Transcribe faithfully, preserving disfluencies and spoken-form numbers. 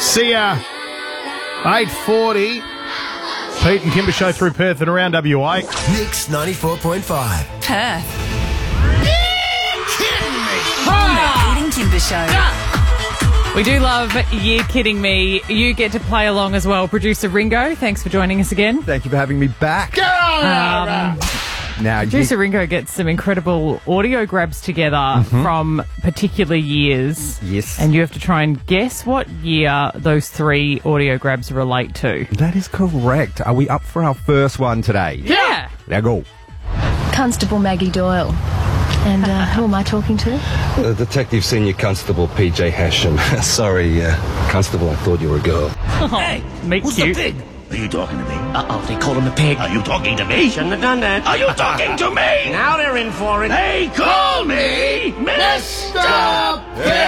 See ya. eight forty. Pete and Kimber Show through Perth and around W A. Mix ninety-four point five. Perth. Kidding me? The Pete and Kimber Show. We do love You Kidding Me. You get to play along as well. Producer Ringo, thanks for joining us again. Thank you for having me back. Um, Now, you, Producer Ringo gets some incredible audio grabs together Mm-hmm. from particular years. Yes. And you have to try and guess what year those three audio grabs relate to. that is correct. Are we up for our first one today? Yeah. Now go. Constable Maggie Doyle. And uh, who am I talking to? Uh, Detective Senior Constable P J Hashem. Sorry, uh, Constable, I thought you were a girl. Hey, Meet who's cute. the pig? Are you talking to me? Uh-oh, they called him a pig. Are you talking to me? Shouldn't have done that. Are you talking to me? Now they're in for it. They call me Mister Pig!